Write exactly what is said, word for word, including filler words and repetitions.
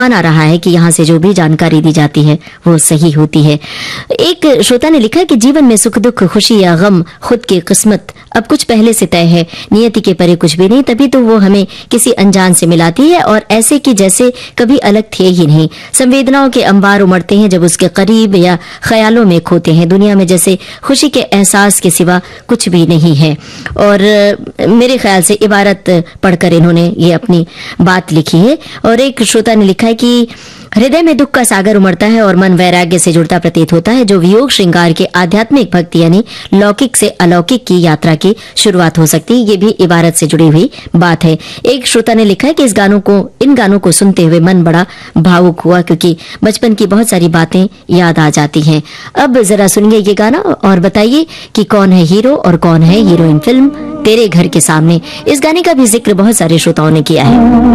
आ रहा है कि यहाँ से जो भी जानकारी दी जाती है वो सही होती है। एक श्रोता ने लिखा कि जीवन में सुख दुख, खुशी या गम खुद की किस्मत अब कुछ पहले से तय है, नियति के परे कुछ भी नहीं, तभी तो वो हमें किसी अनजान से मिलाती है और ऐसे कि जैसे कभी अलग थे ही नहीं। संवेदनाओं के अंबार उमड़ते हैं जब उसके करीब या ख्यालों में खोते हैं। दुनिया में जैसे खुशी के एहसास के सिवा कुछ भी नहीं है। और मेरे ख्याल से इबारत पढ़कर इन्होंने ये अपनी बात लिखी है। और एक श्रोता ने लिखा है कि हृदय में दुख का सागर उमड़ता है और मन वैराग्य से जुड़ता प्रतीत होता है, जो वियोग श्रृंगार के आध्यात्मिक भक्ति यानी लौकिक से अलौकिक की यात्रा की शुरुआत हो सकती है। ये भी इबारत से जुड़ी हुई बात है। एक श्रोता ने लिखा है कि इस गानों को इन गानों को सुनते हुए मन बड़ा भावुक हुआ, क्योंकि बचपन की बहुत सारी बातें याद आ जाती हैं। अब जरा सुनिए ये गाना और बताइए कि कौन है हीरो और कौन है हीरोइन फिल्म तेरे घर के सामने। इस गाने का भी जिक्र बहुत सारे श्रोताओं ने किया है।